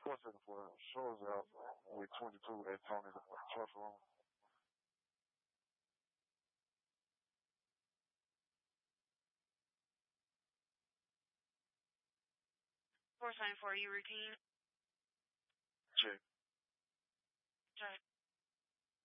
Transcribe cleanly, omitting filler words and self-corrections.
474 shows out with 22 at Tony's Trust Room. 474, you routine? Check. Check.